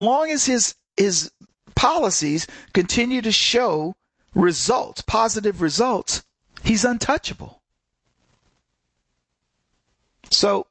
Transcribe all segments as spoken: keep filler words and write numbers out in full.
long as his his policies continue to show results, positive results, he's untouchable. So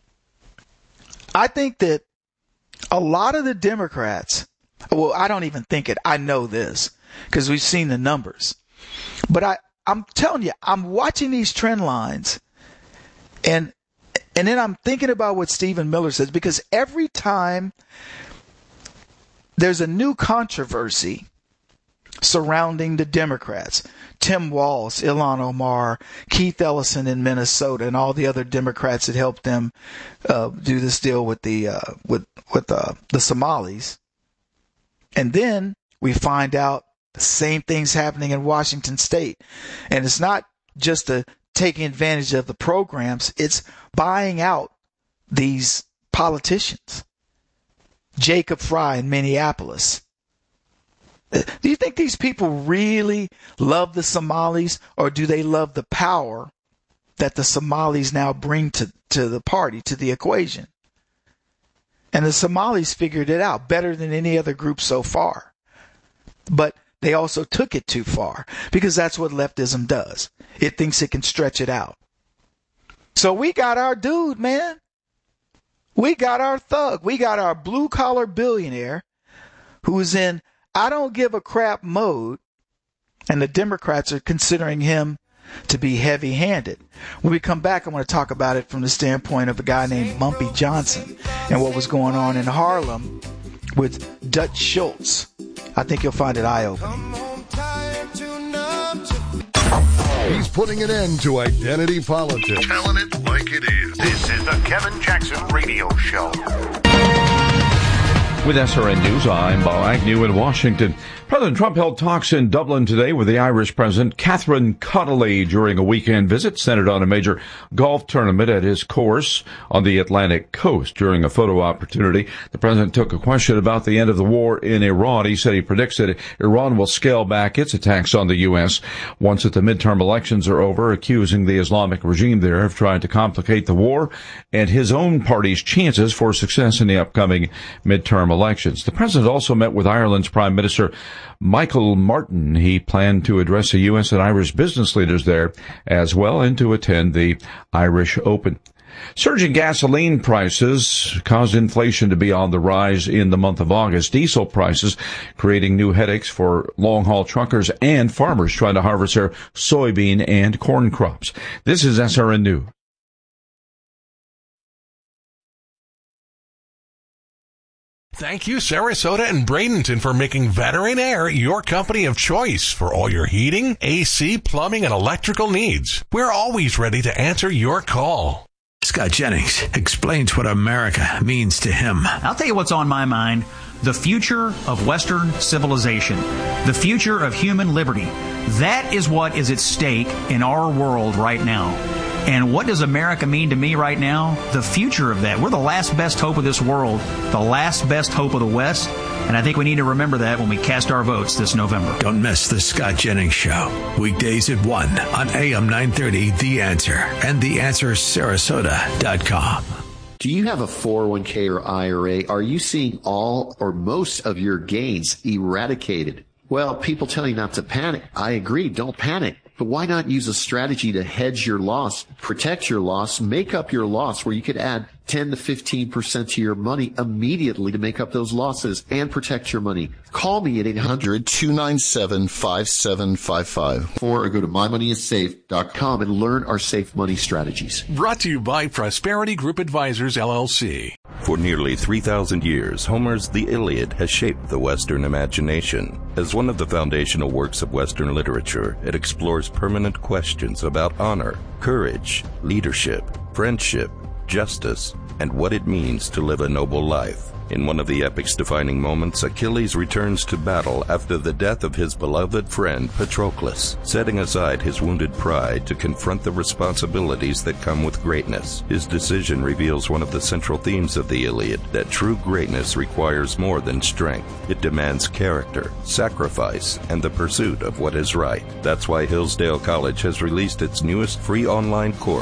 I think that a lot of the Democrats, well, I don't even think it, I know this because we've seen the numbers, but I, I'm telling you, I'm watching these trend lines and and then I'm thinking about what Stephen Miller says, because every time there's a new controversy surrounding the Democrats, Tim Walz, Ilhan Omar, Keith Ellison in Minnesota, and all the other Democrats that helped them uh, do this deal with the uh, with with uh, the Somalis, and then we find out the same thing's happening in Washington State, and it's not just the taking advantage of the programs; it's buying out these politicians. Jacob Fry in Minneapolis. Do you think these people really love the Somalis, or do they love the power that the Somalis now bring to, to the party, to the equation? And the Somalis figured it out better than any other group so far. But they also took it too far, because that's what leftism does. It thinks it can stretch it out. So we got our dude, man. We got our thug. We got our blue-collar billionaire who's in I don't give a crap mode, and the Democrats are considering him to be heavy-handed. When we come back, I'm going to talk about it from the standpoint of a guy named Bumpy Johnson and what was going on in Harlem with Dutch Schultz. I think you'll find it eye-opening. He's putting an end to identity politics. Telling it like it is. This is the Kevin Jackson Radio Show. With S R N News, I'm Bob Agnew in Washington. President Trump held talks in Dublin today with the Irish President Catherine Connolly during a weekend visit centered on a major golf tournament at his course on the Atlantic coast. During a photo opportunity, the president took a question about the end of the war in Iran. He said he predicts that Iran will scale back its attacks on the U S once that the midterm elections are over, accusing the Islamic regime there of trying to complicate the war and his own party's chances for success in the upcoming midterm elections. The president also met with Ireland's Prime Minister Michael Martin. He planned to address the U S and Irish business leaders there as well and to attend the Irish Open. Surging gasoline prices caused inflation to be on the rise in the month of August. Diesel prices creating new headaches for long-haul truckers and farmers trying to harvest their soybean and corn crops. This is S R N News. Thank you, Sarasota and Bradenton, for making Veteran Air your company of choice for all your heating, A C, plumbing, and electrical needs. We're always ready to answer your call. Scott Jennings explains what America means to him. I'll tell you what's on my mind. The future of Western civilization. The future of human liberty. That is what is at stake in our world right now. And what does America mean to me right now? The future of that. We're the last best hope of this world, the last best hope of the West, and I think we need to remember that when we cast our votes this November. Don't miss the Scott Jennings Show, weekdays at one on A M nine thirty, The Answer, and the answer sarasota dot com. Do you have a four oh one k or I R A? Are you seeing all or most of your gains eradicated? Well, people tell you not to panic. I agree, don't panic. But why not use a strategy to hedge your loss, protect your loss, make up your loss, where you could add ten to fifteen percent to your money immediately to make up those losses and protect your money? Call me at eight hundred, two nine seven, five seven five five or go to my money is safe dot com and learn our safe money strategies. Brought to you by Prosperity Group Advisors, L L C. For nearly three thousand years, Homer's The Iliad has shaped the Western imagination. As one of the foundational works of Western literature, it explores permanent questions about honor, courage, leadership, friendship, justice, and what it means to live a noble life. In one of the epic's defining moments, Achilles returns to battle after the death of his beloved friend Patroclus, setting aside his wounded pride to confront the responsibilities that come with greatness. His decision reveals one of the central themes of the Iliad, that true greatness requires more than strength. It demands character, sacrifice, and the pursuit of what is right. That's why Hillsdale College has released its newest free online course,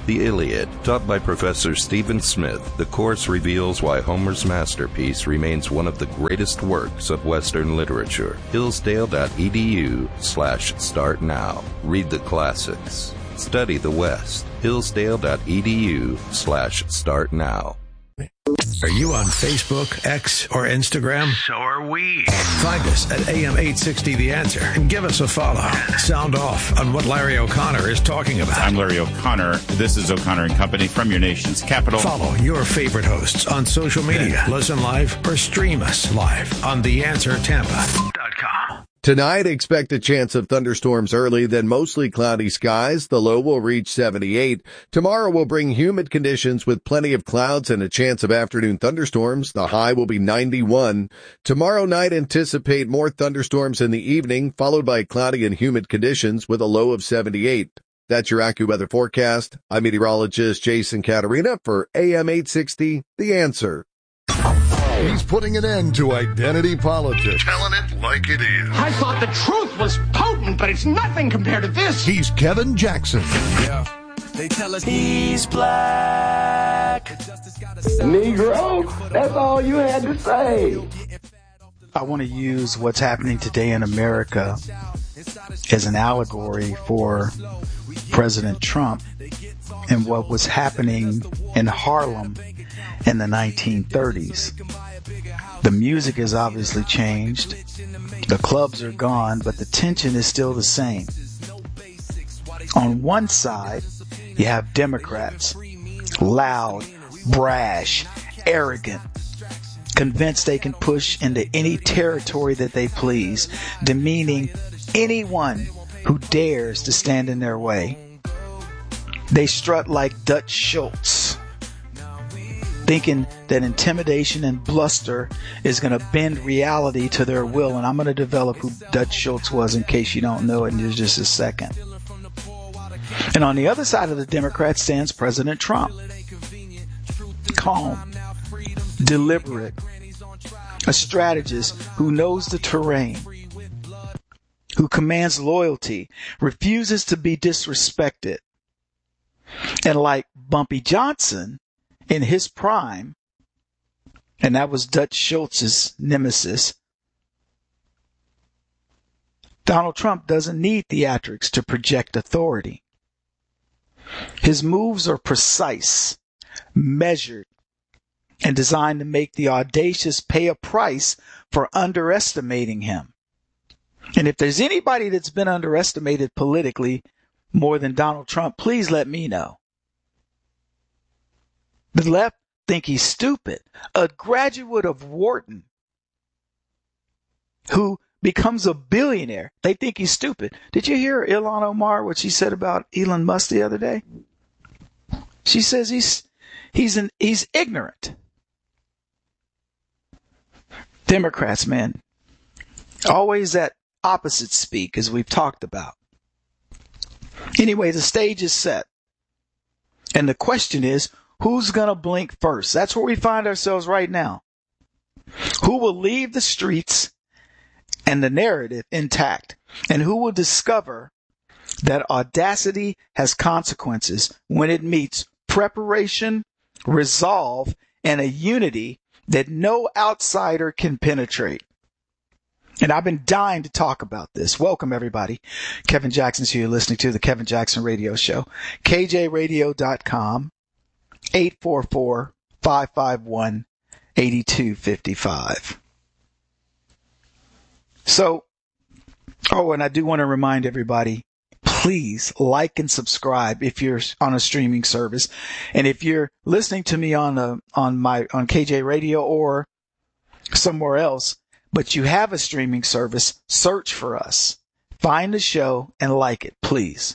The Iliad, taught by Professor Stephen Smith, the course reveals why Homer's masterpiece remains one of the greatest works of Western literature. Hillsdale.edu slash start now. Read the classics. Study the West. Hillsdale.edu slash start now. Are you on Facebook, X, or Instagram? So are we. Find us at A M eight sixty The Answer and give us a follow. Sound off on what Larry O'Connor is talking about. I'm Larry O'Connor. This is O'Connor and Company from your nation's capital. Follow your favorite hosts on social media. Listen live or stream us live on the answer tampa dot com. Tonight, expect a chance of thunderstorms early, then mostly cloudy skies. The low will reach seventy-eight. Tomorrow will bring humid conditions with plenty of clouds and a chance of afternoon thunderstorms. The high will be ninety-one. Tomorrow night, anticipate more thunderstorms in the evening, followed by cloudy and humid conditions with a low of seventy-eight. That's your AccuWeather forecast. I'm meteorologist Jason Caterina for A M eight sixty, The Answer. He's putting an end to identity politics. Telling it like it is. I thought the truth was potent, but it's nothing compared to this. He's Kevin Jackson. Yeah. They tell us he's black. Negro, that's all you had to say. I want to use what's happening today in America as an allegory for President Trump and what was happening in Harlem in the nineteen thirties. The music has obviously changed. The clubs are gone, but the tension is still the same. On one side, you have Democrats, loud, brash, arrogant, convinced they can push into any territory that they please, demeaning anyone who dares to stand in their way. They strut like Dutch Schultz, thinking that intimidation and bluster is going to bend reality to their will. And I'm going to develop who Dutch Schultz was in case you don't know it in just a second. And on the other side of the Democrats stands President Trump. Calm, deliberate, a strategist who knows the terrain, who commands loyalty, refuses to be disrespected. And like Bumpy Johnson, in his prime, and that was Dutch Schultz's nemesis, Donald Trump doesn't need theatrics to project authority. His moves are precise, measured, and designed to make the audacious pay a price for underestimating him. And if there's anybody that's been underestimated politically more than Donald Trump, please let me know. The left think he's stupid. A graduate of Wharton who becomes a billionaire, they think he's stupid. Did you hear Ilhan Omar, what she said about Elon Musk the other day? She says he's he's an he's ignorant. Democrats, man, always at opposite speak, as we've talked about. Anyway, the stage is set. And the question is, who's going to blink first? That's where we find ourselves right now. Who will leave the streets and the narrative intact? And who will discover that audacity has consequences when it meets preparation, resolve, and a unity that no outsider can penetrate? And I've been dying to talk about this. Welcome, everybody. Kevin Jackson's here, listening to the Kevin Jackson Radio Show. K J radio dot com. eight four four, five five one, eight two five five. So, oh, and I do want to remind everybody, please like and subscribe if you're on a streaming service. And if you're listening to me on a, on my, on K J Radio or somewhere else, but you have a streaming service, search for us. Find the show and like it, please.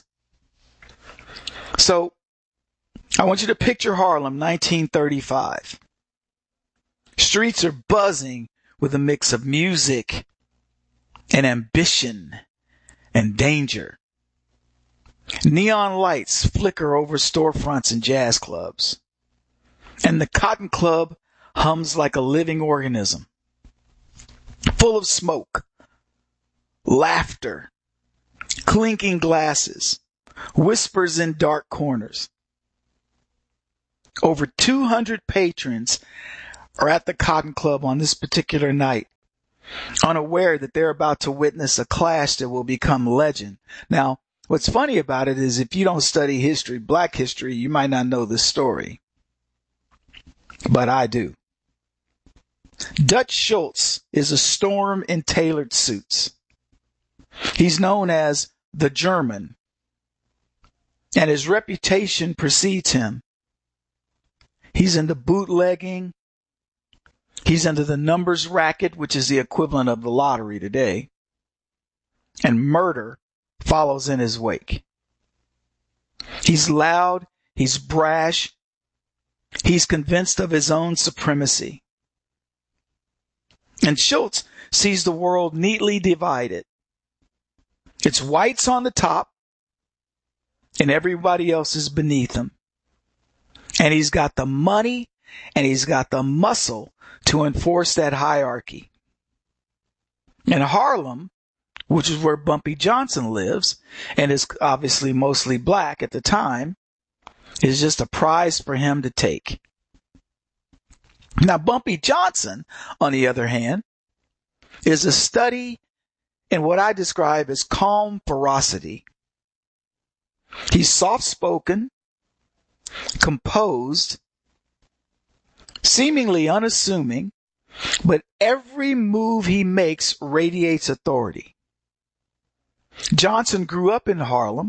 So, I want you to picture Harlem, nineteen thirty-five. Streets are buzzing with a mix of music and ambition and danger. Neon lights flicker over storefronts and jazz clubs. And the Cotton Club hums like a living organism, full of smoke, laughter, clinking glasses, whispers in dark corners. Over two hundred patrons are at the Cotton Club on this particular night, unaware that they're about to witness a clash that will become legend. Now, what's funny about it is if you don't study history, black history, you might not know this story. But I do. Dutch Schultz is a storm in tailored suits. He's known as the German, and his reputation precedes him. He's into bootlegging. He's into the numbers racket, which is the equivalent of the lottery today. And murder follows in his wake. He's loud. He's brash. He's convinced of his own supremacy. And Schultz sees the world neatly divided. It's whites on the top, and everybody else is beneath him. And he's got the money, and he's got the muscle to enforce that hierarchy. In Harlem, which is where Bumpy Johnson lives, and is obviously mostly black at the time, is just a prize for him to take. Now, Bumpy Johnson, on the other hand, is a study in what I describe as calm ferocity. He's soft-spoken, composed, seemingly unassuming, but every move he makes radiates authority. Johnson grew up in Harlem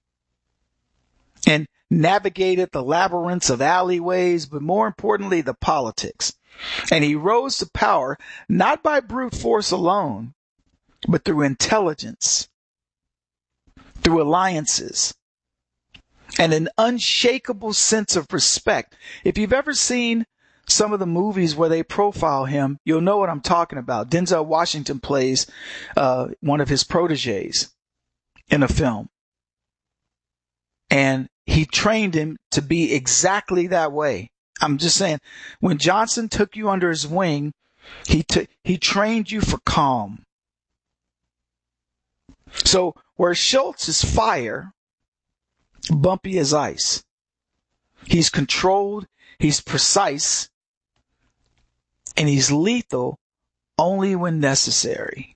and navigated the labyrinths of alleyways, but more importantly, the politics. And he rose to power not by brute force alone, but through intelligence, through alliances, and an unshakable sense of respect. If you've ever seen some of the movies where they profile him, you'll know what I'm talking about. Denzel Washington plays uh, one of his proteges in a film. And he trained him to be exactly that way. I'm just saying, when Johnson took you under his wing, he t- he trained you for calm. So where Schultz is fire, Bumpy is ice. He's controlled, he's precise, and he's lethal only when necessary.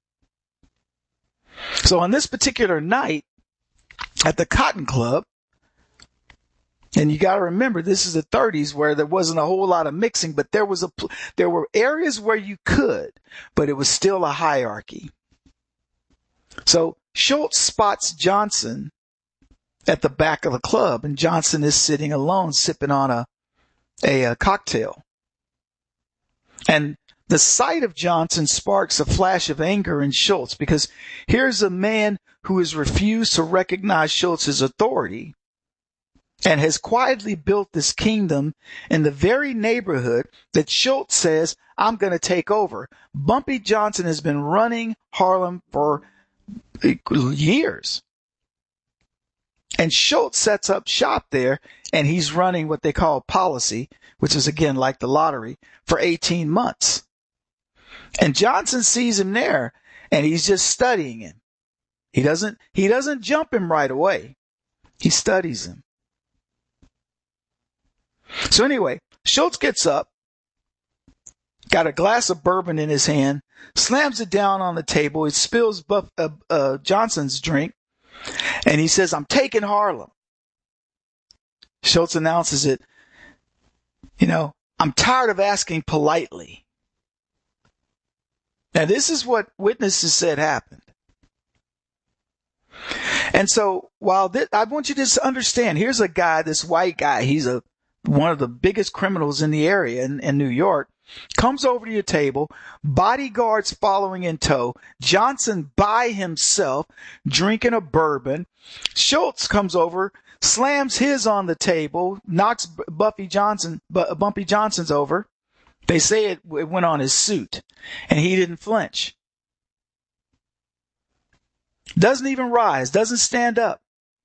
So on this particular night at the Cotton Club, and you got to remember, this is the thirties where there wasn't a whole lot of mixing, but there was a there were areas where you could, but it was still a hierarchy. So Schultz spots Johnson at the back of the club, and Johnson is sitting alone, sipping on a a, a cocktail. And the sight of Johnson sparks a flash of anger in Schultz, because here's a man who has refused to recognize Schultz's authority and has quietly built this kingdom in the very neighborhood that Schultz says, I'm going to take over. Bumpy Johnson has been running Harlem for years. And Schultz sets up shop there, and he's running what they call policy, which is, again, like the lottery, for eighteen months. And Johnson sees him there, and he's just studying him. He doesn't, he doesn't jump him right away. He studies him. So anyway, Schultz gets up, got a glass of bourbon in his hand, slams it down on the table. He spills Buff, uh, uh, Johnson's drink, and he says, I'm taking Harlem. Schultz announces it, you know, I'm tired of asking politely. Now, this is what witnesses said happened. And so while this, I want you to understand, here's a guy, this white guy, he's a one of the biggest criminals in the area in, in New York, comes over to your table, bodyguards following in tow, Johnson by himself drinking a bourbon. Schultz comes over, slams his on the table, knocks Buffy Johnson, Bumpy Johnson's over. They say it, it went on his suit, and he didn't flinch. Doesn't even rise, doesn't stand up.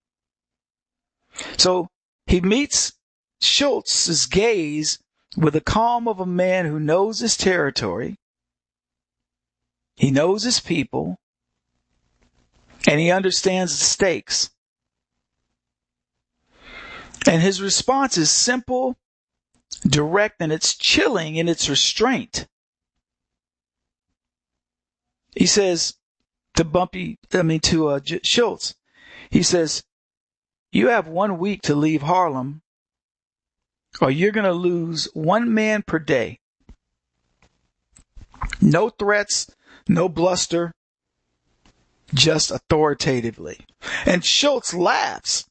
So he meets Schultz's gaze with the calm of a man who knows his territory, he knows his people, and he understands the stakes. And his response is simple, direct, and it's chilling in its restraint. He says to Bumpy, I mean to uh, J- Schultz, he says, you have one week to leave Harlem or you're going to lose one man per day. No threats, no bluster, just authoritatively. And Schultz laughs.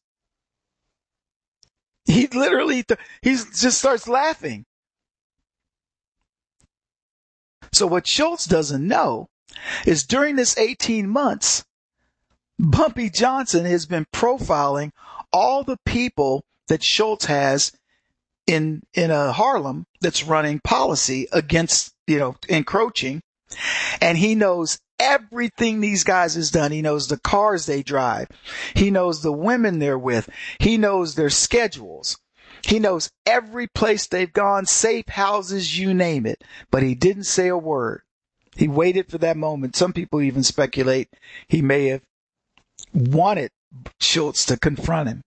He literally, th- he just starts laughing. So what Schultz doesn't know is during this eighteen months, Bumpy Johnson has been profiling all the people that Schultz has in, in a Harlem that's running policy against, you know, encroaching. And he knows everything these guys has done. He knows the cars they drive. He knows the women they're with. He knows their schedules. He knows every place they've gone, safe houses, you name it. But he didn't say a word. He waited for that moment. Some people even speculate he may have wanted Schultz to confront him.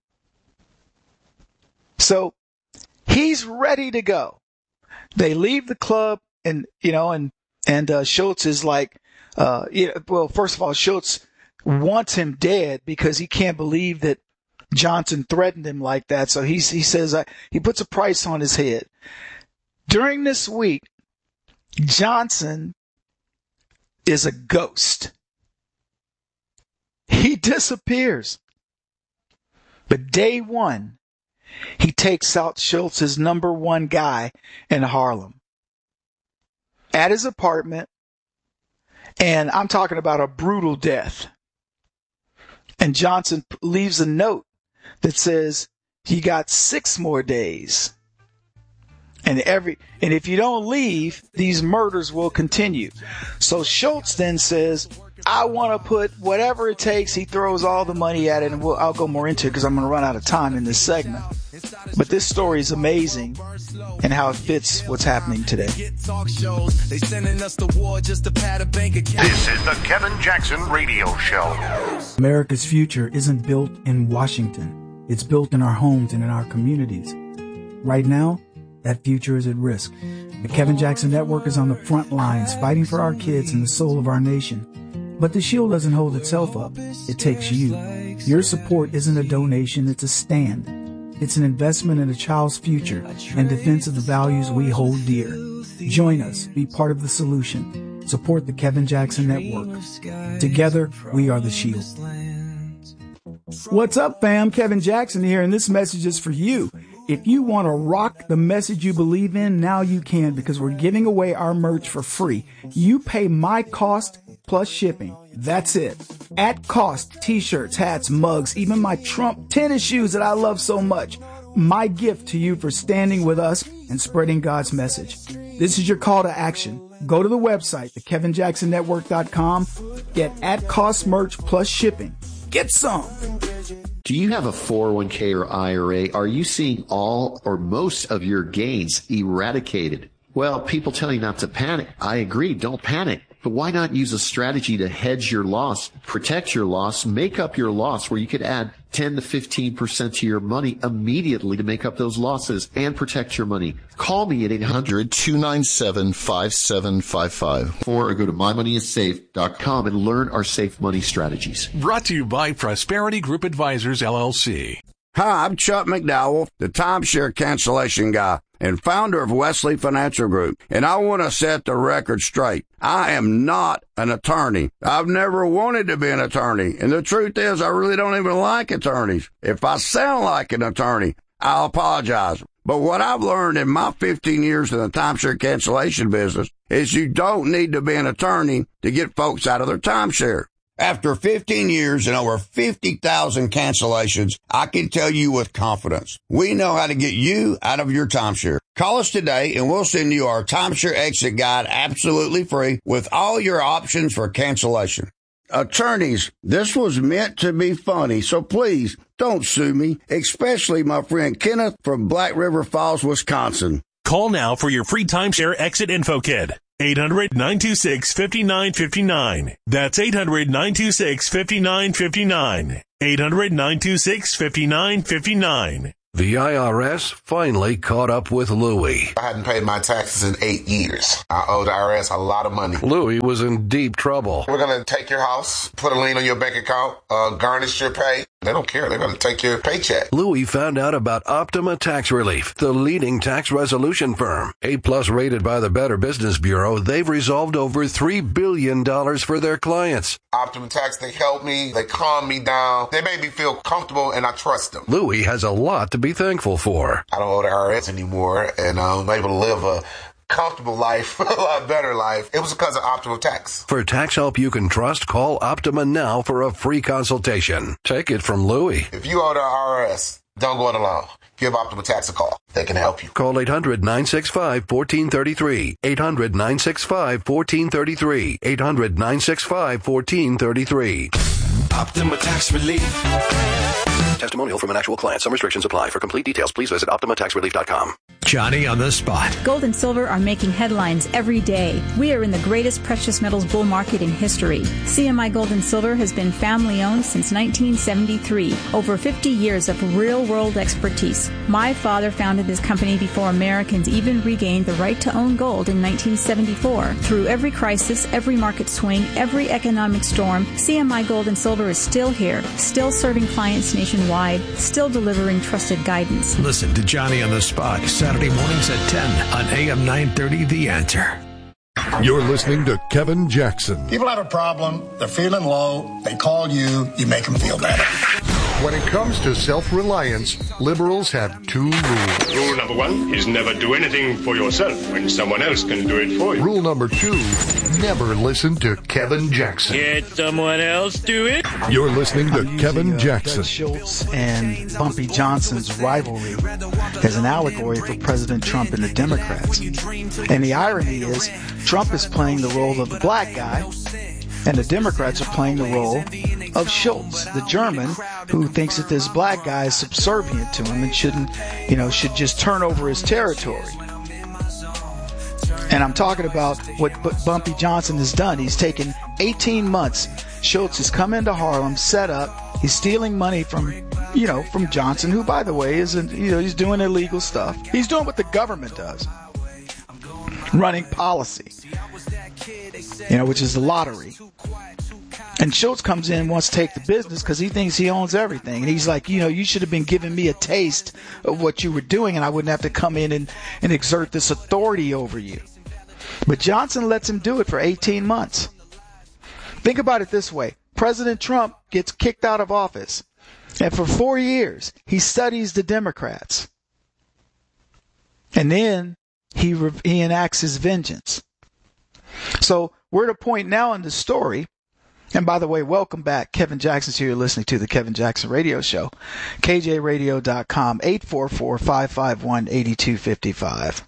So he's ready to go. They leave the club and, you know, and, and, uh, Schultz is like, uh, you know, well, first of all, Schultz wants him dead because he can't believe that Johnson threatened him like that. So he's, he says, uh, he puts a price on his head. During this week, Johnson is a ghost. He disappears. But day one, he takes out Schultz's number one guy in Harlem at his apartment. And I'm talking about a brutal death. And Johnson leaves a note that says, you got six more days. And every, and if you don't leave, these murders will continue. So Schultz then says, I want to put whatever it takes. He throws all the money at it, and we'll, I'll go more into it because I'm going to run out of time in this segment. But this story is amazing and how it fits what's happening today. This is the Kevin Jackson Radio Show. America's future isn't built in Washington. It's built in our homes and in our communities. Right now, that future is at risk. The Kevin Jackson Network is on the front lines fighting for our kids and the soul of our nation. But the shield doesn't hold itself up. It takes you. Your support isn't a donation, it's a stand. It's an investment in a child's future and defense of the values we hold dear. Join us. Be part of the solution. Support the Kevin Jackson Network. Together, we are the shield. What's up, fam? Kevin Jackson here, and this message is for you. If you want to rock the message you believe in, now you can, because we're giving away our merch for free. You pay my cost plus shipping. That's it. At cost, t-shirts, hats, mugs, even my Trump tennis shoes that I love so much. My gift to you for standing with us and spreading God's message. This is your call to action. Go to the website, the kevin jackson network dot com. Get at cost merch plus shipping. Get some. Do you have a four oh one k or I R A? Are you seeing all or most of your gains eradicated? Well, people tell you not to panic. I agree. Don't panic. But why not use a strategy to hedge your loss, protect your loss, make up your loss, where you could add ten to fifteen percent to your money immediately to make up those losses and protect your money? Call me at eight hundred, two nine seven, five seven five five or go to my money is safe dot com and learn our safe money strategies. Brought to you by Prosperity Group Advisors, L L C. Hi, I'm Chuck McDowell, the timeshare cancellation guy and founder of Wesley Financial Group, and I want to set the record straight. I am not an attorney. I've never wanted to be an attorney, and the truth is I really don't even like attorneys. If I sound like an attorney, I'll apologize. But what I've learned in my fifteen years in the timeshare cancellation business is you don't need to be an attorney to get folks out of their timeshare. After fifteen years and over fifty thousand cancellations, I can tell you with confidence, we know how to get you out of your timeshare. Call us today and we'll send you our timeshare exit guide absolutely free with all your options for cancellation. Attorneys, this was meant to be funny, so please don't sue me, especially my friend Kenneth from Black River Falls, Wisconsin. Call now for your free timeshare exit info kit. eight hundred, nine two six, five nine five nine. That's eight hundred, nine two six, five nine five nine. eight hundred, nine two six, five nine five nine. The I R S finally caught up with Louie. I hadn't paid my taxes in eight years. I owe the I R S a lot of money. Louie was in deep trouble. We're going to take your house, put a lien on your bank account, uh, garnish your pay. They don't care. They're going to take your paycheck. Louie found out about Optima Tax Relief, the leading tax resolution firm. A-plus rated by the Better Business Bureau, they've resolved over three billion dollars for their clients. Optima Tax, they help me. They calm me down. They make me feel comfortable, and I trust them. Louie has a lot to be thankful for. I don't owe the I R S anymore, and I'm able to live a comfortable life, a lot better life. It was because of Optima Tax. For tax help you can trust, call Optima now for a free consultation. Take it from Louie. If you owe the I R S, don't go it alone. Give Optima Tax a call. They can help you. Call eight hundred, nine six five, one four three three. eight hundred, nine six five, one four three three. eight hundred, nine six five, one four three three. Optima Tax Relief. Testimonial from an actual client. Some restrictions apply. For complete details, please visit Optima Tax Relief dot com. Johnny on the spot. Gold and silver are making headlines every day. We are in the greatest precious metals bull market in history. C M I Gold and Silver has been family-owned since nineteen seventy-three. Over fifty years of real-world expertise. My father founded this company before Americans even regained the right to own gold in nineteen seventy-four. Through every crisis, every market swing, every economic storm, C M I Gold and Silver is still here, still serving clients nationwide, still delivering trusted guidance. Listen to Johnny on the Spot, Saturday mornings at ten on A M nine thirty The Answer. You're listening to Kevin Jackson. People have a problem, they're feeling low, they call you, you make them feel better. When it comes to self-reliance, liberals have two rules. Rule number one is never do anything for yourself when someone else can do it for you. Rule number two, never listen to Kevin Jackson. Let someone else do it. You're listening to I'm Kevin using, uh, Jackson. Doug Schultz and Bumpy Johnson's rivalry as an allegory for President Trump and the Democrats. And the irony is, Trump is playing the role of the black guy, and the Democrats are playing the role of Schultz, the German, who thinks that this black guy is subservient to him and shouldn't, you know, should just turn over his territory. And I'm talking about what Bumpy Johnson has done. He's taken eighteen months. Schultz has come into Harlem, set up. He's stealing money from, you know, from Johnson, who, by the way, isn't, you know, he's doing illegal stuff. He's doing what the government does, running policy, you know, which is the lottery. And Schultz comes in and wants to take the business because he thinks he owns everything. And he's like, you know, you should have been giving me a taste of what you were doing, and I wouldn't have to come in and, and exert this authority over you. But Johnson lets him do it for eighteen months. Think about it this way. President Trump gets kicked out of office, and for four years, he studies the Democrats. And then he, re- he enacts his vengeance. So we're at a point now in the story. And by the way, welcome back. Kevin Jackson's here. You're listening to the Kevin Jackson Radio Show. K J radio dot com, eight four four, five five one, eight two five five.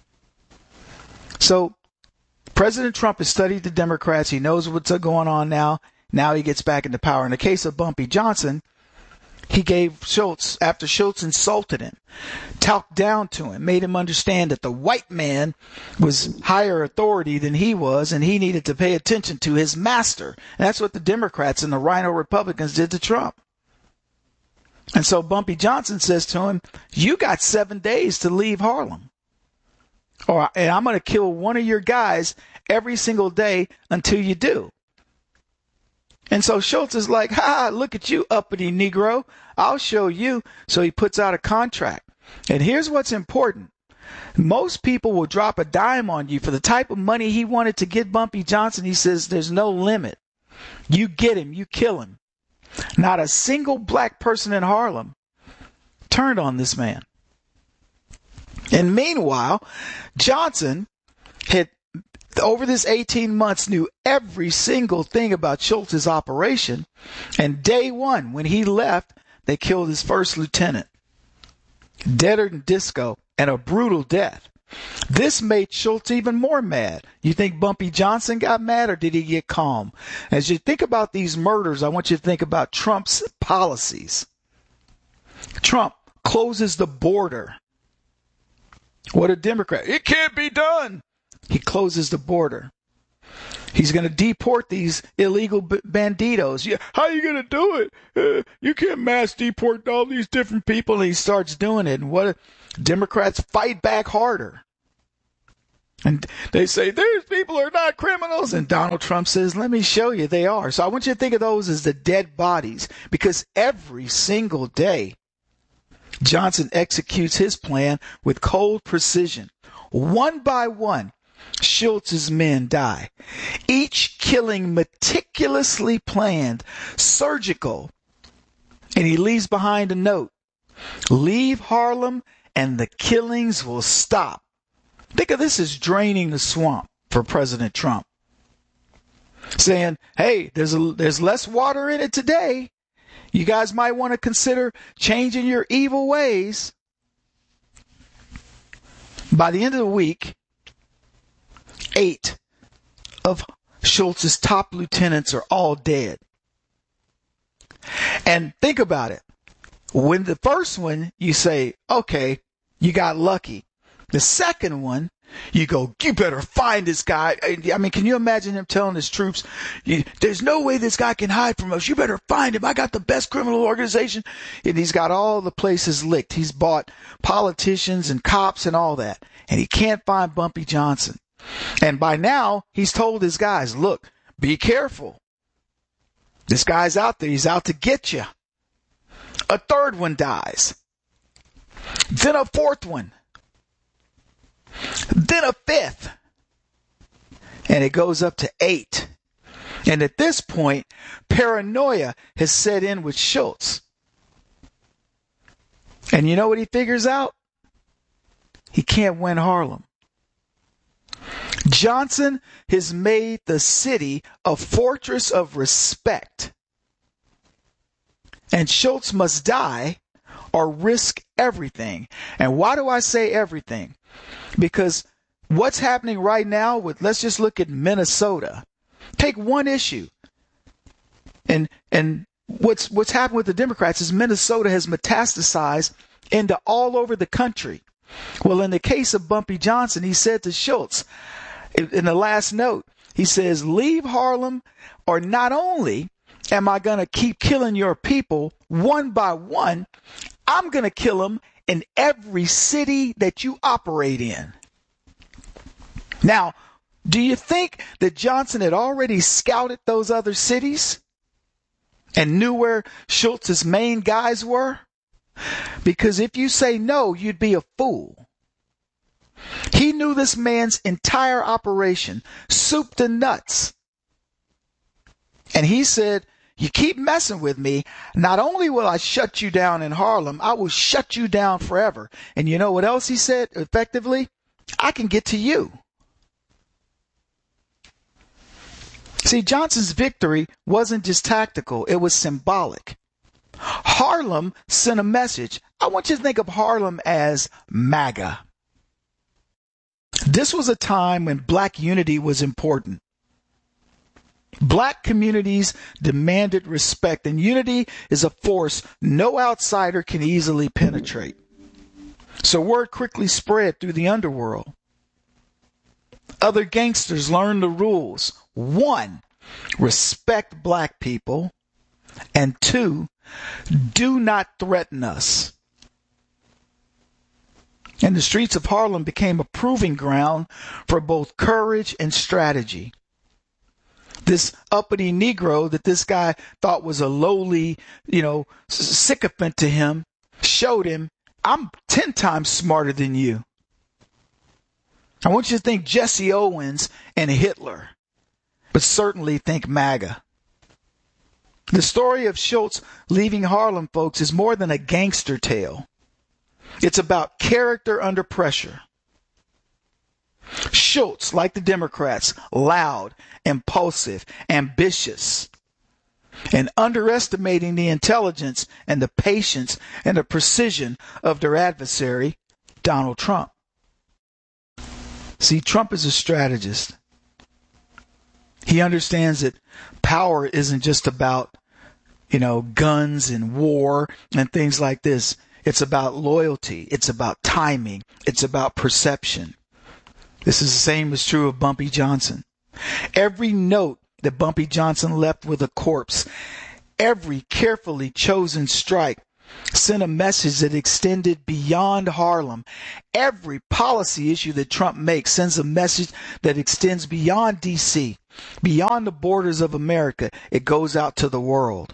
So President Trump has studied the Democrats. He knows what's going on now. Now he gets back into power. In the case of Bumpy Johnson, he gave Schultz, after Schultz insulted him, talked down to him, made him understand that the white man was higher authority than he was, and he needed to pay attention to his master. And that's what the Democrats and the Rhino Republicans did to Trump. And so Bumpy Johnson says to him, you got seven days to leave Harlem, or and I'm going to kill one of your guys every single day until you do. And so Schultz is like, ha, look at you, uppity Negro. I'll show you. So he puts out a contract. And here's what's important. Most people will drop a dime on you for the type of money he wanted to get Bumpy Johnson. He says there's no limit. You get him, you kill him. Not a single black person in Harlem turned on this man. And meanwhile, Johnson had, over this eighteen months, knew every single thing about Schultz's operation. And day one, when he left, they killed his first lieutenant. Deader than disco, and a brutal death. This made Schultz even more mad. You think Bumpy Johnson got mad, or did he get calm? As you think about these murders, I want you to think about Trump's policies. Trump closes the border. What a Democrat. It can't be done. He closes the border. He's going to deport these illegal b- banditos. Yeah, how are you going to do it? Uh, you can't mass deport all these different people. And he starts doing it. And what Democrats fight back harder. And they say, these people are not criminals. And Donald Trump says, let me show you they are. So I want you to think of those as the dead bodies, because every single day, Johnson executes his plan with cold precision. One by one, Schultz's men die, each killing meticulously planned, surgical. And he leaves behind a note. Leave Harlem and the killings will stop. Think of this as draining the swamp for President Trump. Saying, hey, there's a, there's less water in it today. You guys might want to consider changing your evil ways. By the end of the week, eight of Schultz's top lieutenants are all dead. And think about it. When the first one, you say, okay, you got lucky. The second one, you go, you better find this guy. I mean, can you imagine him telling his troops, there's no way this guy can hide from us. You better find him. I got the best criminal organization. And he's got all the places licked. He's bought politicians and cops and all that. And he can't find Bumpy Johnson. And by now, he's told his guys, look, be careful. This guy's out there. He's out to get you. A third one dies. Then a fourth one. Then a fifth. And it goes up to eight. And at this point, paranoia has set in with Schultz. And you know what he figures out? He can't win Harlem. Johnson has made the city a fortress of respect. And Schultz must die or risk everything. And why do I say everything? Because what's happening right now with, let's just look at Minnesota. Take one issue. And and what's what's happened with the Democrats is Minnesota has metastasized into all over the country. Well, in the case of Bumpy Johnson, he said to Schultz, in the last note, he says, leave Harlem, or not only am I going to keep killing your people one by one, I'm going to kill them in every city that you operate in. Now, do you think that Johnson had already scouted those other cities and knew where Schultz's main guys were? Because if you say no, you'd be a fool. He knew this man's entire operation, soup to nuts. And he said, you keep messing with me, not only will I shut you down in Harlem, I will shut you down forever. And you know what else he said effectively? I can get to you. See, Johnson's victory wasn't just tactical, it was symbolic. Harlem sent a message. I want you to think of Harlem as MAGA. This was a time when black unity was important. Black communities demanded respect, and unity is a force no outsider can easily penetrate. So word quickly spread through the underworld. Other gangsters learned the rules. One, respect black people. And two, do not threaten us. And the streets of Harlem became a proving ground for both courage and strategy. This uppity Negro that this guy thought was a lowly, you know, sycophant to him, showed him, I'm ten times smarter than you. I want you to think Jesse Owens and Hitler, but certainly think MAGA. The story of Schultz leaving Harlem, folks, is more than a gangster tale. It's about character under pressure. Schultz, like the Democrats, loud, impulsive, ambitious, and underestimating the intelligence and the patience and the precision of their adversary, Donald Trump. See, Trump is a strategist. He understands that power isn't just about, you know, guns and war and things like this. It's about loyalty. It's about timing. It's about perception. This is the same as true of Bumpy Johnson. Every note that Bumpy Johnson left with a corpse, every carefully chosen strike sent a message that extended beyond Harlem. Every policy issue that Trump makes sends a message that extends beyond D C, beyond the borders of America. It goes out to the world.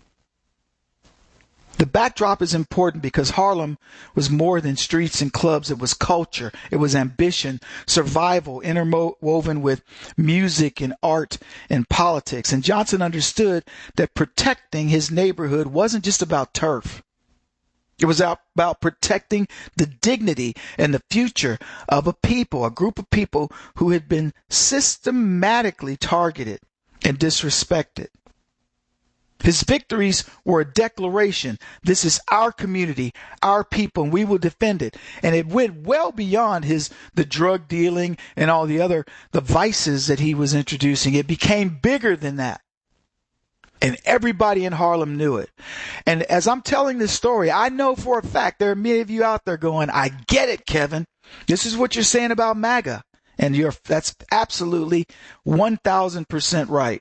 The backdrop is important because Harlem was more than streets and clubs. It was culture. It was ambition, survival, interwoven with music and art and politics. And Johnson understood that protecting his neighborhood wasn't just about turf. It was about protecting the dignity and the future of a people, a group of people who had been systematically targeted and disrespected. His victories were a declaration. This is our community, our people, and we will defend it. And it went well beyond his the drug dealing and all the other the vices that he was introducing. It became bigger than that. And everybody in Harlem knew it. And as I'm telling this story, I know for a fact there are many of you out there going, I get it, Kevin. This is what you're saying about MAGA. And you're that's absolutely one thousand percent right.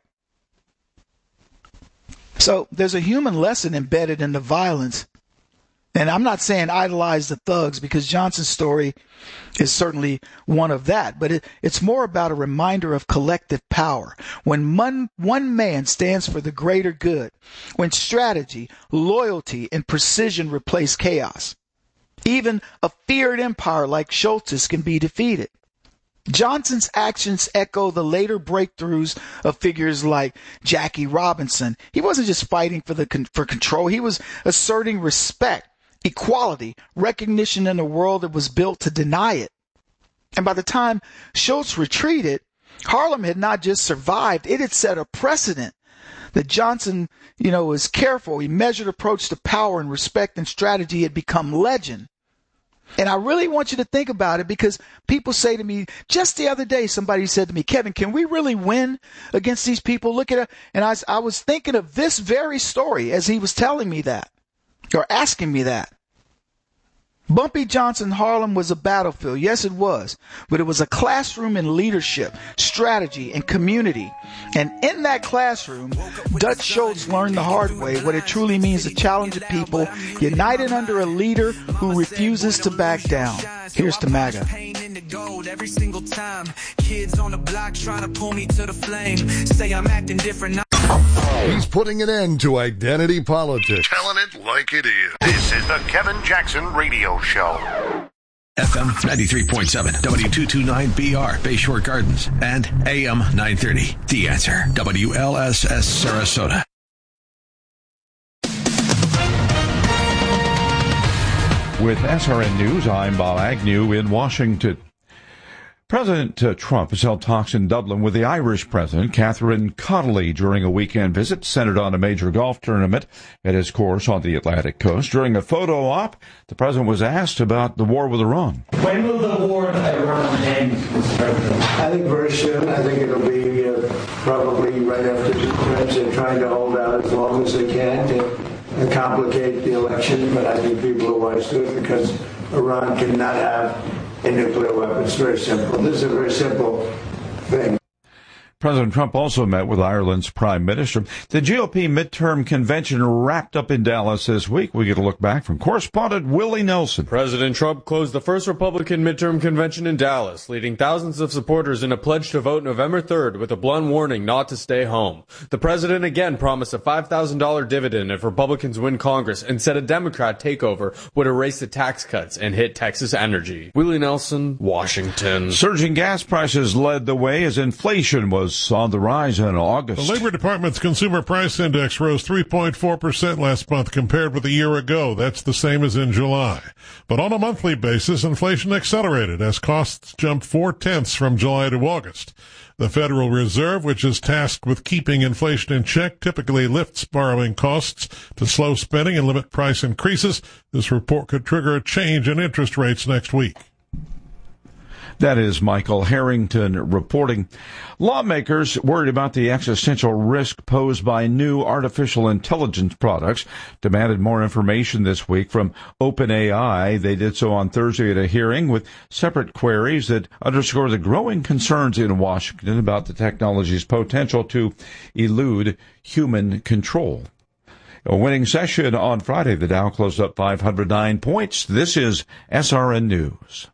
So there's a human lesson embedded in the violence. And I'm not saying idolize the thugs, because Johnson's story is certainly one of that. But it, it's more about a reminder of collective power. When one, one man stands for the greater good, when strategy, loyalty, and precision replace chaos, even a feared empire like Schultz's can be defeated. Johnson's actions echo the later breakthroughs of figures like Jackie Robinson. He wasn't just fighting for the for control. He was asserting respect, equality, recognition in a world that was built to deny it. And by the time Schultz retreated, Harlem had not just survived, it had set a precedent. That Johnson, you know, was careful. He measured approach to power and respect and strategy had become legend. And I really want you to think about it, because people say to me, just the other day, somebody said to me, Kevin, can we really win against these people? Look at it. And I, I was thinking of this very story as he was telling me that, or asking me that. Bumpy Johnson Harlem was a battlefield. Yes, it was. But it was a classroom in leadership, strategy, and community. And in that classroom, Dutch Schultz learned the hard way what it truly means to challenge a people united under a leader who refuses to back down. Here's to MAGA. Every single time, kids on the block trying to pull me to the flame, say I'm acting different. He's putting an end to identity politics. Telling it like it is. This is the Kevin Jackson Radio Show. F M ninety-three point seven, W two twenty-nine B R, Bayshore Gardens, and A M nine thirty, The Answer, W L S S Sarasota. With S R N News, I'm Bob Agnew in Washington. President uh, Trump has held talks in Dublin with the Irish President, Catherine Connolly, during a weekend visit centered on a major golf tournament at his course on the Atlantic coast. During a photo op, the president was asked about the war with Iran. When will the war with Iran end, Mister President? I think very soon. I think it'll be uh, probably right after the Crips. They're trying to hold out as long as they can to complicate the election, but I think people are wise to it, because Iran cannot have a nuclear weapon. It's very simple. This is a very simple thing. President Trump also met with Ireland's prime minister. The G O P midterm convention wrapped up in Dallas this week. We get a look back from correspondent Willie Nelson. President Trump closed the first Republican midterm convention in Dallas, leading thousands of supporters in a pledge to vote November third with a blunt warning not to stay home. The president again promised a five thousand dollars dividend if Republicans win Congress, and said a Democrat takeover would erase the tax cuts and hit Texas energy. Willie Nelson, Washington. Surging gas prices led the way as inflation was on the rise in August. The Labor Department's Consumer Price Index rose three point four percent last month compared with a year ago. That's the same as in July. But on a monthly basis, inflation accelerated as costs jumped four-tenths from July to August. The Federal Reserve, which is tasked with keeping inflation in check, typically lifts borrowing costs to slow spending and limit price increases. This report could trigger a change in interest rates next week. That is Michael Harrington reporting. Lawmakers worried about the existential risk posed by new artificial intelligence products demanded more information this week from OpenAI. They did so on Thursday at a hearing with separate queries that underscore the growing concerns in Washington about the technology's potential to elude human control. A winning session on Friday. The Dow closed up five hundred nine points. This is S R N News.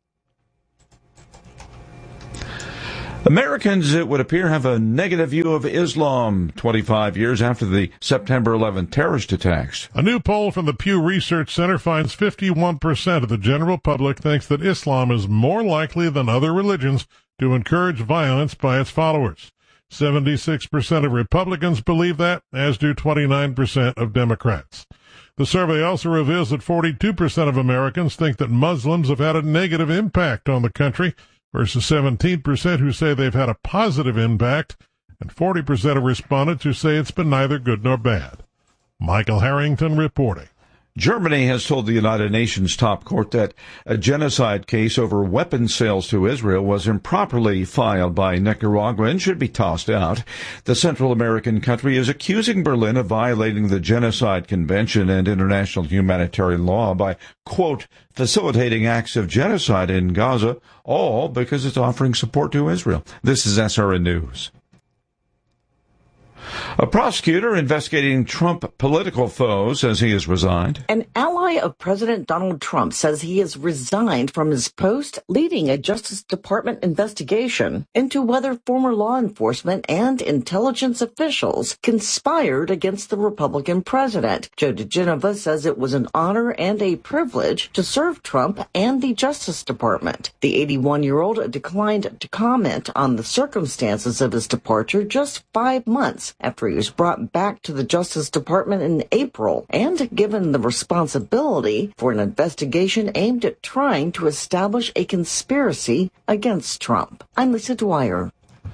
Americans, it would appear, have a negative view of Islam twenty-five years after the September eleventh terrorist attacks. A new poll from the Pew Research Center finds fifty-one percent of the general public thinks that Islam is more likely than other religions to encourage violence by its followers. seventy-six percent of Republicans believe that, as do twenty-nine percent of Democrats. The survey also reveals that forty-two percent of Americans think that Muslims have had a negative impact on the country, versus seventeen percent who say they've had a positive impact, and forty percent of respondents who say it's been neither good nor bad. Michael Harrington reporting. Germany has told the United Nations top court that a genocide case over weapons sales to Israel was improperly filed by Nicaragua and should be tossed out. The Central American country is accusing Berlin of violating the Genocide Convention and international humanitarian law by, quote, facilitating acts of genocide in Gaza, all because it's offering support to Israel. This is S R N News. A prosecutor investigating Trump political foes says he has resigned. An ally of President Donald Trump says he has resigned from his post leading a Justice Department investigation into whether former law enforcement and intelligence officials conspired against the Republican president. Joe DeGenova says it was an honor and a privilege to serve Trump and the Justice Department. The eighty-one-year-old declined to comment on the circumstances of his departure just five months after he was brought back to the Justice Department in April and given the responsibility for an investigation aimed at trying to establish a conspiracy against Trump. I'm Lisa Dwyer.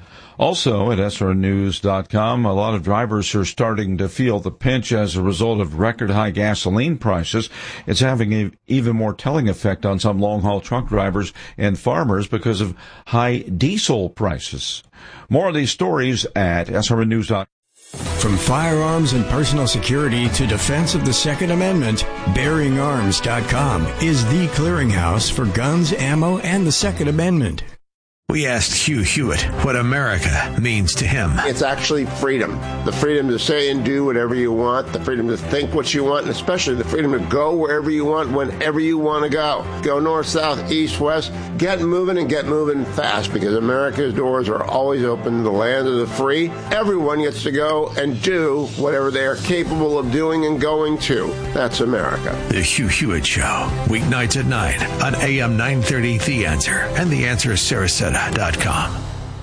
Also at S R News dot com, a lot of drivers are starting to feel the pinch as a result of record-high gasoline prices. It's having an even more telling effect on some long-haul truck drivers and farmers because of high diesel prices. More of these stories at S R N News dot com. From firearms and personal security to defense of the Second Amendment, Bearing Arms dot com is the clearinghouse for guns, ammo, and the Second Amendment. We asked Hugh Hewitt what America means to him. It's actually freedom. The freedom to say and do whatever you want, the freedom to think what you want, and especially the freedom to go wherever you want, whenever you want to go. Go north, south, east, west. Get moving and get moving fast, because America's doors are always open. The land of the free. Everyone gets to go and do whatever they are capable of doing and going to. That's America. The Hugh Hewitt Show, weeknights at nine on A M nine thirty The Answer and The Answer Sarasota dot com.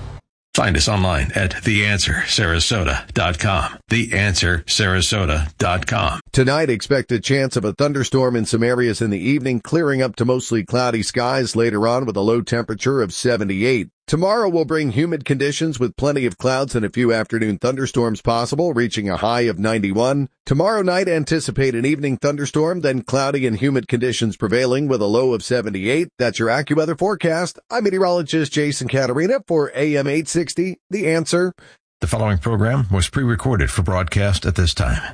Find us online at the answer sarasota dot com. the answer sarasota dot com. Tonight, expect a chance of a thunderstorm in some areas in the evening, clearing up to mostly cloudy skies later on with a low temperature of seventy-eight. Tomorrow will bring humid conditions with plenty of clouds and a few afternoon thunderstorms possible, reaching a high of ninety-one. Tomorrow night, anticipate an evening thunderstorm, then cloudy and humid conditions prevailing with a low of seventy-eight. That's your AccuWeather forecast. I'm meteorologist Jason Caterina for A M eight sixty, The Answer. The following program was pre-recorded for broadcast at this time.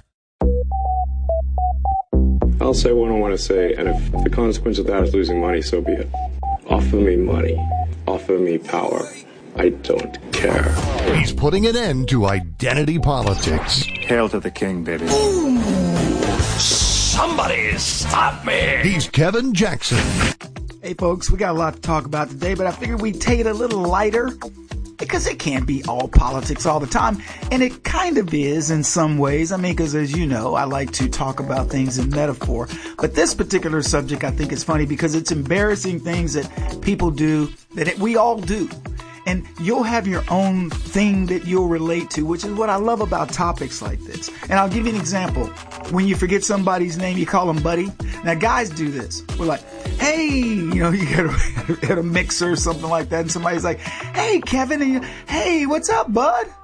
I'll say what I want to say, and if the consequence of that is losing money, so be it. Offer me money. Offer me power. I don't care. He's putting an end to identity politics. Hail to the king, baby. Ooh, somebody stop me! He's Kevin Jackson. Hey, folks, we got a lot to talk about today, but I figured we'd take it a little lighter because it can't be all politics all the time, and it kind of is in some ways. I mean, because as you know, I like to talk about things in metaphor, but this particular subject I think is funny because it's embarrassing things that people do that it, we all do. And you'll have your own thing that you'll relate to, which is what I love about topics like this. And I'll give you an example. When you forget somebody's name, you call them buddy. Now, guys do this. We're like, hey, you know, you get a, at a mixer or something like that, and somebody's like, hey, Kevin, and you, hey, what's up, bud?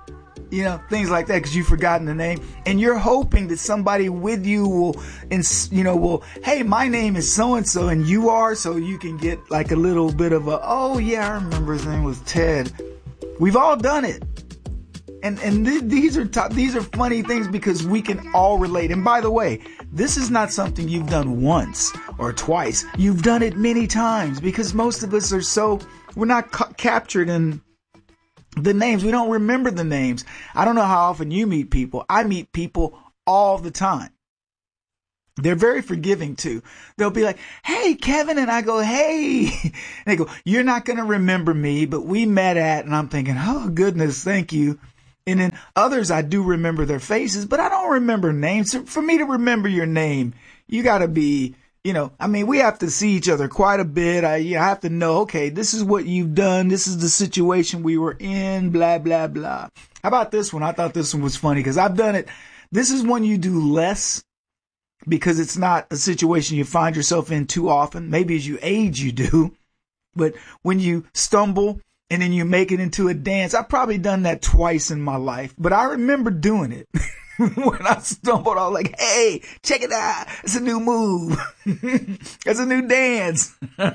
You know, things like that because you've forgotten the name. And you're hoping that somebody with you will, you know, will, hey, my name is so-and-so and you are, so you can get like a little bit of a, oh, yeah, I remember his name was Ted. We've all done it. And and th- these are t- these are funny things because we can all relate. And by the way, this is not something you've done once or twice. You've done it many times because most of us are so, we're not ca- captured in the names. We don't remember the names. I don't know how often you meet people. I meet people all the time. They're very forgiving too. They'll be like, hey, Kevin. And I go, hey. And they go, you're not going to remember me, but we met at, and I'm thinking, oh, goodness, thank you. And then others, I do remember their faces, but I don't remember names. So for me to remember your name, you got to be, you know, I mean, we have to see each other quite a bit. I, you know, I have to know, okay, this is what you've done. This is the situation we were in, blah, blah, blah. How about this one? I thought this one was funny because I've done it. This is one you do less because it's not a situation you find yourself in too often. Maybe as you age, you do. But when you stumble and then you make it into a dance, I've probably done that twice in my life, but I remember doing it. When I stumbled, I was like, hey, check it out. It's a new move. It's a new dance.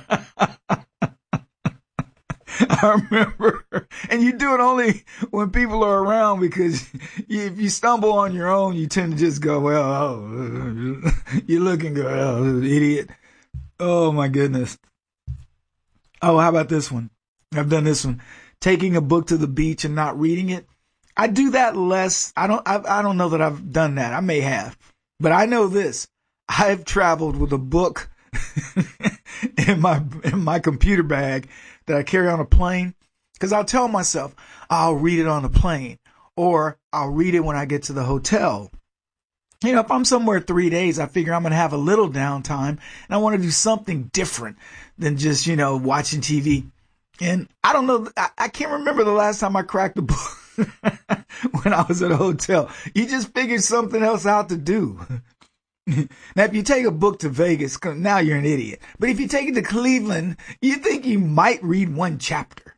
I remember. And you do it only when people are around because you, if you stumble on your own, you tend to just go, well, oh, you're looking good, oh, idiot. Oh, my goodness. Oh, how about this one? I've done this one. Taking a book to the beach and not reading it. I do that less. I don't, I, I don't know that I've done that. I may have, but I know this. I've traveled with a book in my, in my computer bag that I carry on a plane because I'll tell myself I'll read it on the plane or I'll read it when I get to the hotel. You know, if I'm somewhere three days, I figure I'm going to have a little downtime and I want to do something different than just, you know, watching T V. And I don't know, I, I can't remember the last time I cracked a book when I was at a hotel. You just figure something else out to do. Now, if you take a book to Vegas, now you're an idiot. But if you take it to Cleveland, you think you might read one chapter.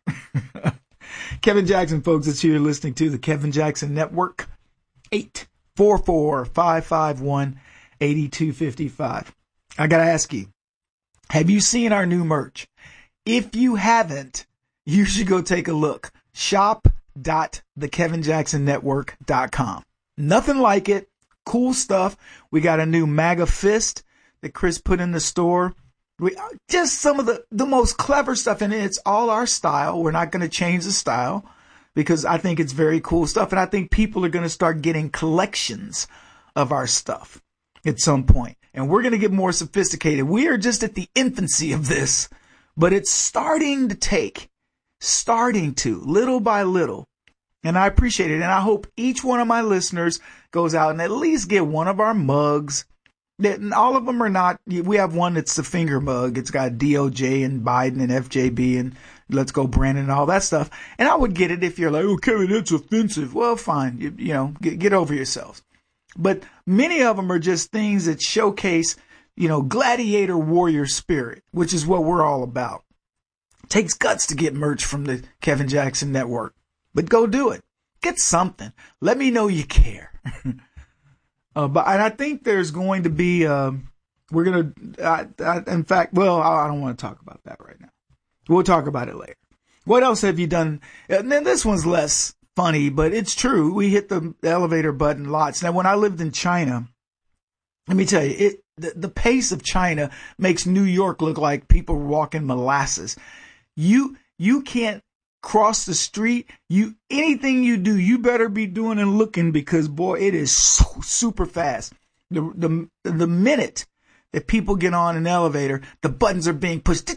Kevin Jackson, folks, it's here listening to the Kevin Jackson Network. eight four four, five five one, eight two five five. I got to ask you, have you seen our new merch? If you haven't, you should go take a look. shop dot the kevin jackson network dot com. Nothing like it. Cool stuff. We got a new MAGA fist that Chris put in the store. We just some of the, the most clever stuff in it. It's all our style. We're not going to change the style because I think it's very cool stuff. And I think people are going to start getting collections of our stuff at some point. And we're going to get more sophisticated. We are just at the infancy of this. But it's starting to take, starting to, little by little. And I appreciate it. And I hope each one of my listeners goes out and at least get one of our mugs. And all of them are not, we have one that's the finger mug. It's got D O J and Biden and F J B and Let's Go Brandon and all that stuff. And I would get it if you're like, oh, Kevin, that's offensive. Well, fine. You, you know, get, get over yourselves. But many of them are just things that showcase, you know, gladiator warrior spirit, which is what we're all about. It takes guts to get merch from the Kevin Jackson Network, but go do it. Get something. Let me know you care. uh, but and I think there's going to be, um, we're going to, in fact, well, I, I don't want to talk about that right now. We'll talk about it later. What else have you done? And then this one's less funny, but it's true. We hit the elevator button lots. Now, when I lived in China, let me tell you, it, The, the pace of China makes New York look like people walking molasses. You you can't cross the street. You anything you do, you better be doing and looking because boy, it is so super fast. The the the minute that people get on an elevator, the buttons are being pushed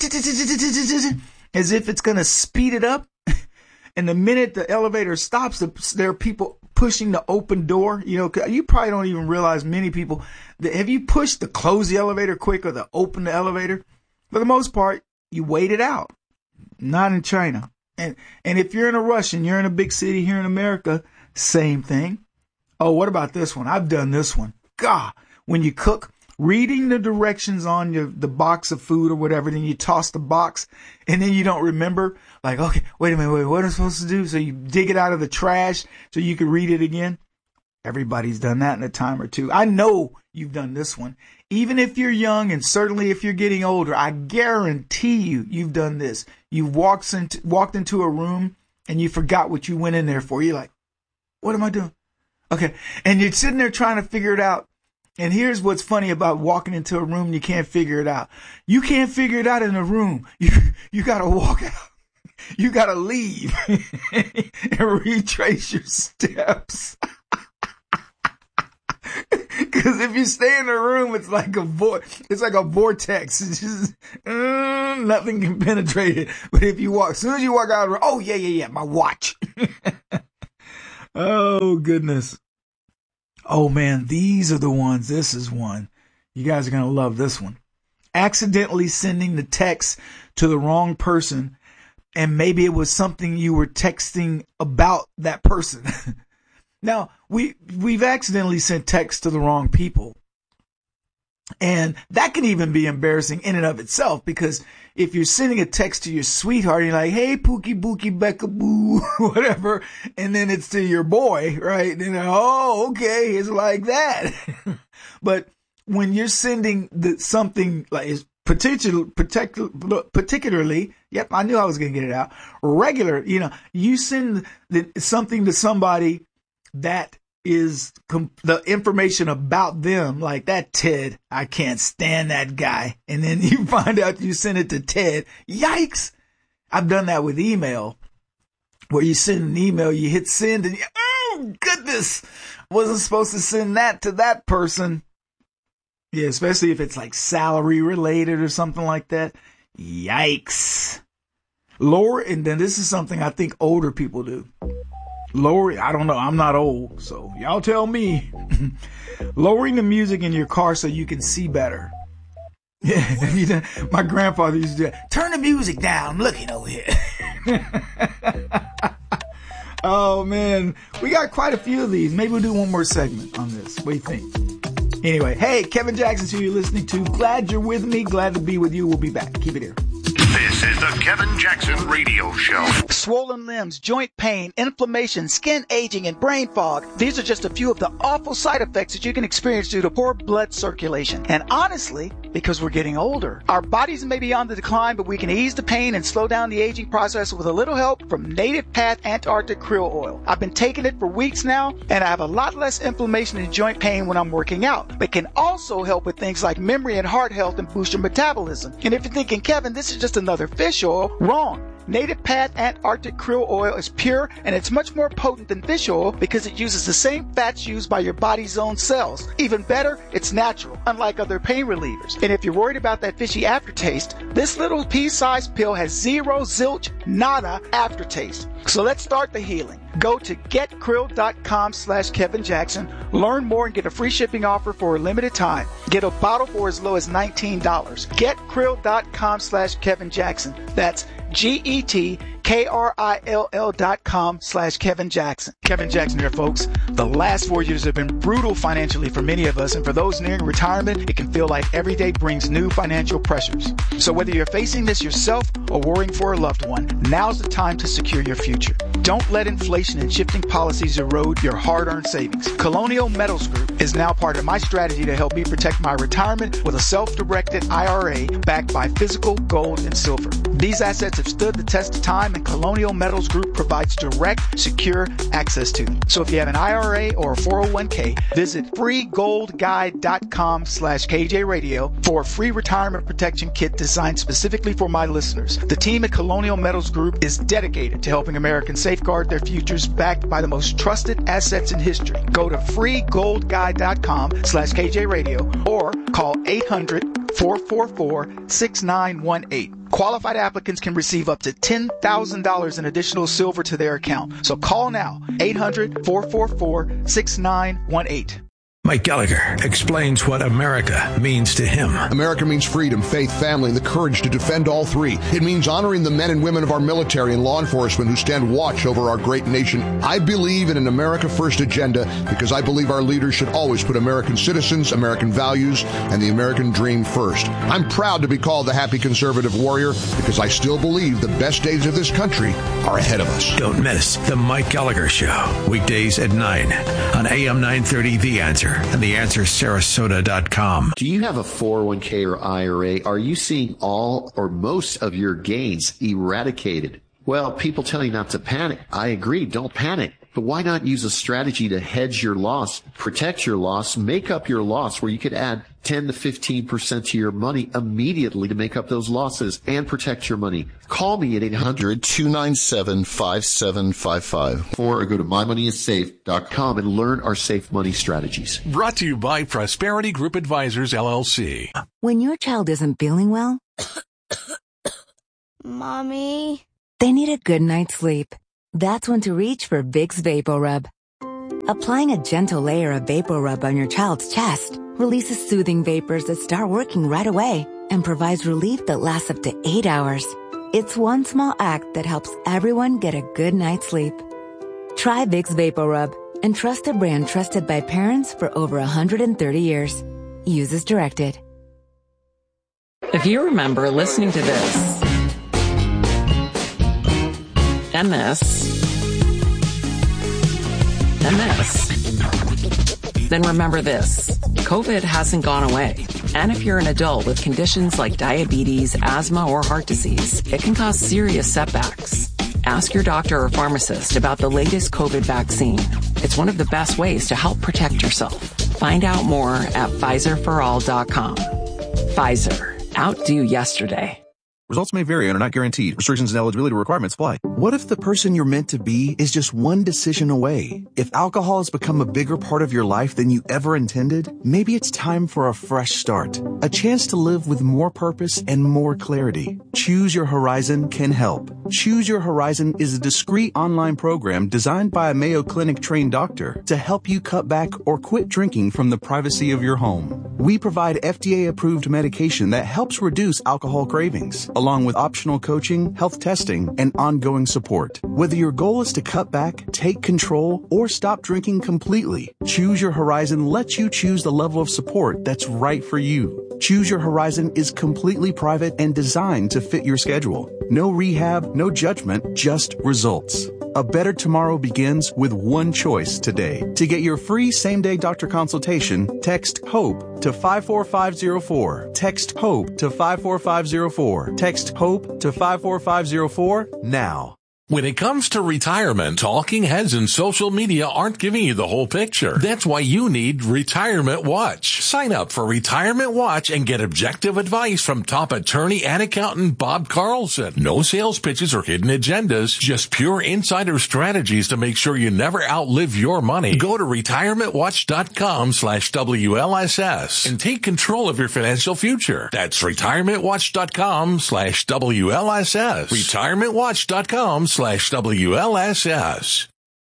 as if it's going to speed it up. And the minute the elevator stops, there are people pushing the open door. You know, you probably don't even realize many people that have you pushed the close the elevator quick or the open the elevator. For the most part, you wait it out. Not in China. And and if you're in a rush and you're in a big city here in America, same thing. Oh, what about this one? I've done this one. God, when you cook, reading the directions on your, the box of food or whatever, then you toss the box and then you don't remember, like, okay, wait a minute, wait, what am I supposed to do? So you dig it out of the trash so you can read it again. Everybody's done that in a time or two. I know you've done this one. Even if you're young and certainly if you're getting older, I guarantee you, you've done this. You've walked into, walked into a room and you forgot what you went in there for. You're like, what am I doing? Okay. And you're sitting there trying to figure it out. And here's what's funny about walking into a room and you can't figure it out. You can't figure it out in a room. You, you got to walk out. You got to leave and retrace your steps. Because if you stay in a room, it's like a vo- it's like a vortex. It's just uh, nothing can penetrate it. But if you walk, as soon as you walk out of the room, oh yeah, yeah, yeah, my watch. Oh goodness. Oh man, these are the ones. This is one. You guys are gonna love this one. Accidentally sending the text to the wrong person, and maybe it was something you were texting about that person. Now, we, we've accidentally sent text to the wrong people. And that can even be embarrassing in and of itself, because if you're sending a text to your sweetheart, you're like, hey, Pookie Bookie Becca Boo, whatever, and then it's to your boy, right? And then, oh, okay, it's like that. But when you're sending the, something like particular, particular, particularly, yep, I knew I was going to get it out, regular, you know, you send the, something to somebody that is com- the information about them, like that Ted, I can't stand that guy. And then you find out you send it to Ted. Yikes. I've done that with email, where you send an email, you hit send, and you, oh, goodness, wasn't supposed to send that to that person. Yeah, especially if it's like salary related or something like that. Yikes. Lower, and then this is something I think older people do. Lower, I don't know, I'm not old, so y'all tell me. Lowering the music in your car so you can see better. Yeah, my grandfather used to do that. Turn the music down, I'm looking over here. Oh man, we got quite a few of these. Maybe we'll do one more segment on this. What do you think? Anyway, hey, Kevin Jackson's who you're listening to. Glad you're with me. Glad to be with you. We'll be back. Keep it here. This is the Kevin Jackson Radio Show. Swollen limbs, joint pain, inflammation, skin aging, and brain fog. These are just a few of the awful side effects that you can experience due to poor blood circulation. And honestly, because we're getting older, our bodies may be on the decline, but we can ease the pain and slow down the aging process with a little help from Native Path Antarctic Krill Oil. I've been taking it for weeks now, and I have a lot less inflammation and joint pain when I'm working out. But can also help with things like memory and heart health and boost your metabolism. And if you're thinking, Kevin, this is just another fish oil, wrong. Native Path Antarctic Krill Oil is pure, and it's much more potent than fish oil because it uses the same fats used by your body's own cells. Even better, it's natural, unlike other pain relievers. And if you're worried about that fishy aftertaste, this little pea-sized pill has zero, zilch, nada aftertaste. So let's start the healing. Go to getkrill.com slash Kevin Jackson. Learn more and get a free shipping offer for a limited time. Get a bottle for as low as nineteen dollars. getkrill.com slash Kevin Jackson. That's G E T K R I L L dot com slash Kevin Jackson. Kevin Jackson here, folks. The last four years have been brutal financially for many of us, and for those nearing retirement, it can feel like every day brings new financial pressures. So whether you're facing this yourself or worrying for a loved one, now's the time to secure your future. Don't let inflation and shifting policies erode your hard-earned savings. Colonial Metals Group is now part of my strategy to help me protect my retirement with a self-directed I R A backed by physical gold and silver. These assets have stood the test of time, and Colonial Metals Group provides direct, secure access to them. So if you have an I R A or a four oh one k, visit freegoldguide.com slash KJ Radio for a free retirement protection kit designed specifically for my listeners. The team at Colonial Metals Group is dedicated to helping Americans safeguard their futures backed by the most trusted assets in history. Go to freegoldguide.com slash KJ Radio or call eight hundred, four four four, six nine one eight. Qualified applicants can receive up to ten thousand dollars in additional silver to their account. So call now, eight hundred, four four four, six nine one eight. Mike Gallagher explains what America means to him. America means freedom, faith, family, and the courage to defend all three. It means honoring the men and women of our military and law enforcement who stand watch over our great nation. I believe in an America First agenda because I believe our leaders should always put American citizens, American values, and the American dream first. I'm proud to be called the happy conservative warrior because I still believe the best days of this country are ahead of us. Don't miss The Mike Gallagher Show, weekdays at nine on A M nine thirty The Answer and the answer sarasota dot com. Do you have a four oh one k or I R A? Are you seeing all or most of your gains eradicated? Well, people tell you not to panic. I agree, don't panic. But why not use a strategy to hedge your loss, protect your loss, make up your loss, where you could add ten to fifteen percent to your money immediately to make up those losses and protect your money? Call me at eight hundred, two nine seven, five seven five five or go to my money is safe dot com and learn our safe money strategies. Brought to you by Prosperity Group Advisors, L L C. When your child isn't feeling well, Mommy, they need a good night's sleep. That's when to reach for Vicks VapoRub. Applying a gentle layer of VapoRub on your child's chest releases soothing vapors that start working right away and provides relief that lasts up to eight hours. It's one small act that helps everyone get a good night's sleep. Try Vicks VapoRub and trust a brand trusted by parents for over one hundred thirty years. Use as directed. If you remember listening to this, and this, and this, then remember this. COVID hasn't gone away. And if you're an adult with conditions like diabetes, asthma, or heart disease, it can cause serious setbacks. Ask your doctor or pharmacist about the latest COVID vaccine. It's one of the best ways to help protect yourself. Find out more at Pfizer for all dot com. Pfizer. Outdo yesterday. Results may vary and are not guaranteed. Restrictions and eligibility requirements apply. What if the person you're meant to be is just one decision away? If alcohol has become a bigger part of your life than you ever intended, maybe it's time for a fresh start. A chance to live with more purpose and more clarity. Choose Your Horizon can help. Choose Your Horizon is a discreet online program designed by a Mayo Clinic trained doctor to help you cut back or quit drinking from the privacy of your home. We provide F D A-approved medication that helps reduce alcohol cravings, along with optional coaching, health testing, and ongoing support. Whether your goal is to cut back, take control, or stop drinking completely, Choose Your Horizon lets you choose the level of support that's right for you. Choose Your Horizon is completely private and designed to fit your schedule. No rehab, no judgment, just results. A better tomorrow begins with one choice today. To get your free same-day doctor consultation, text HOPE to five four five zero four. Text HOPE to five four five zero four. Text HOPE to five four five zero four now. When it comes to retirement, talking heads and social media aren't giving you the whole picture. That's why you need Retirement Watch. Sign up for Retirement Watch and get objective advice from top attorney and accountant Bob Carlson. No sales pitches or hidden agendas, just pure insider strategies to make sure you never outlive your money. Go to retirement watch dot com slash W L S S and take control of your financial future. That's retirement watch dot com slash W L S S. retirement watch dot com slash W L S S.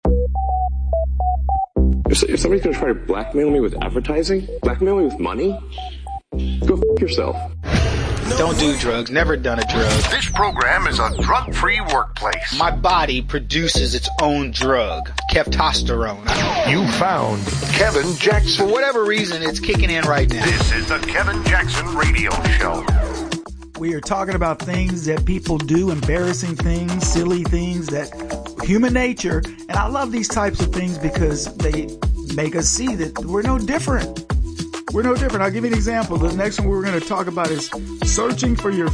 If, if somebody's going to try to blackmail me with advertising, blackmail me with money, go f*** yourself. Don't do drugs. Never done a drug. This program is a drug-free workplace. My body produces its own drug, keftosterone. You found Kevin Jackson. For whatever reason, it's kicking in right now. This is the Kevin Jackson Radio Show. We are talking about things that people do, embarrassing things, silly things, that human nature. And I love these types of things because they make us see that we're no different. We're no different. I'll give you an example. The next one we're going to talk about is searching for your